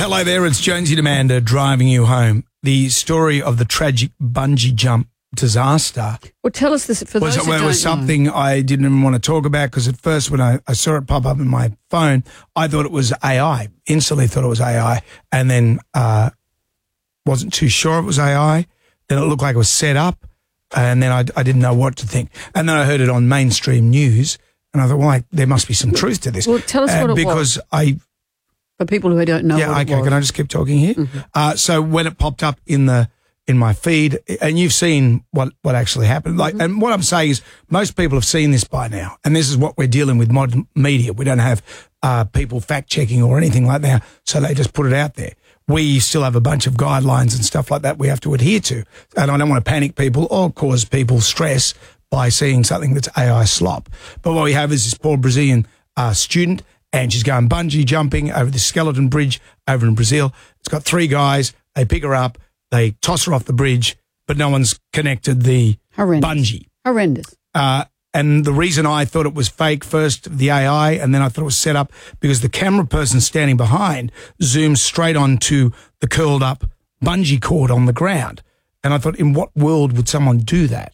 hello there. It's Jonesy and Amanda driving you home. The story of the tragic bungee jump disaster. Well, tell us this for those who don't know. It was something I didn't even want to talk about because at first when I saw it pop up in my phone, I thought it was AI. Instantly thought it was AI, and then wasn't too sure it was AI. Then it looked like it was set up, and then I didn't know what to think. And then I heard it on mainstream news, and I thought, well, there must be some truth to this. Well, tell us what it was. For people who don't know what it was. Can I just keep talking here? Mm-hmm. So when it popped up in my feed, and you've seen what actually happened. And what I'm saying is most people have seen this by now, and this is what we're dealing with modern media. We don't have people fact-checking or anything like that, so they just put it out there. We still have a bunch of guidelines and stuff like that we have to adhere to, and I don't want to panic people or cause people stress by seeing something that's AI slop. But what we have is this poor Brazilian student, and she's going bungee jumping over the skeleton bridge over in Brazil. It's got 3 guys. They pick her up. They toss her off the bridge, but no one's connected the bungee. Horrendous. And the reason I thought it was fake first, the AI, and then I thought it was set up because the camera person standing behind zooms straight onto the curled up bungee cord on the ground. And I thought, in what world would someone do that?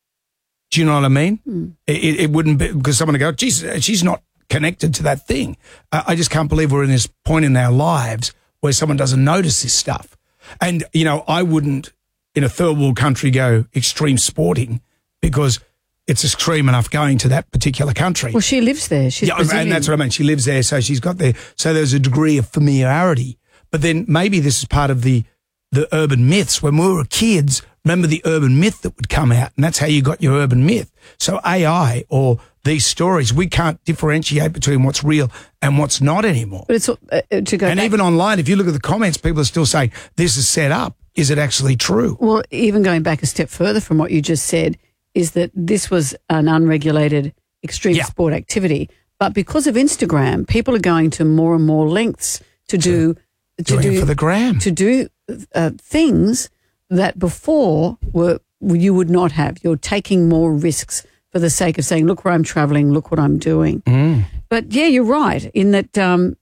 Do you know what I mean? It wouldn't be because someone would go, geez, she's not connected to that thing. I just can't believe we're in this point in our lives where someone doesn't notice this stuff. And, you know, I wouldn't in a third world country go extreme sporting because it's extreme enough going to that particular country. Well, she lives there. She's Brazilian. And that's what I mean. She lives there, so she's got there. So there's a degree of familiarity. But then maybe this is part of the urban myths. When we were kids, remember the urban myth that would come out, and that's how you got your urban myth. So AI or these stories, we can't differentiate between what's real and what's not anymore. But it's to go and back. Even online, if you look at the comments, people are still saying, this is set up. Is it actually true? Well, even going back a step further from what you just said, is that this was an unregulated extreme sport activity. But because of Instagram, people are going to more and more lengths to do it for the gram. To do things that before you would not have. You're taking more risks for the sake of saying, look where I'm traveling, look what I'm doing. But yeah, you're right in that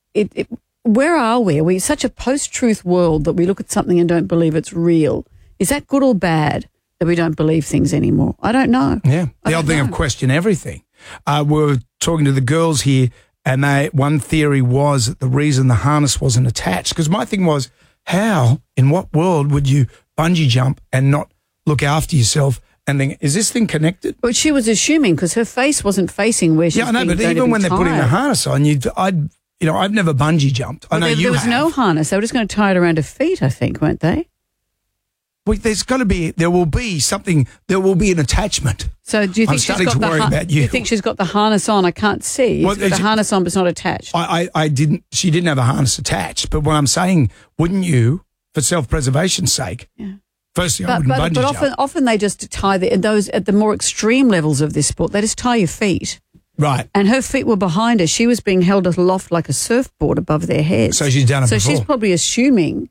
where are we? Are we such a post-truth world that we look at something and don't believe it's real? Is that good or bad that we don't believe things anymore? I don't know. Yeah, the old thing of question everything. We're talking to the girls here, and one theory was that the reason the harness wasn't attached, because my thing was, how, in what world would you bungee jump and not look after yourself and think, is this thing connected? But she was assuming because her face wasn't facing where she's I know, but even when they're putting the harness on, I've never bungee jumped. I know there was no harness. They were just going to tie it around her feet, I think, weren't they? Well, there will be an attachment. So do you think I'm starting to worry about you. Do you think she's got the harness on? I can't see. Well, the harness on, but it's not attached. I didn't. She didn't have a harness attached. But what I'm saying, wouldn't you, for self-preservation's sake? Yeah. Firstly, I wouldn't bungee jump. But often they just tie those at the more extreme levels of this sport. They just tie your feet. Right. And her feet were behind her. She was being held aloft like a surfboard above their heads. So she's done it before. So she's probably assuming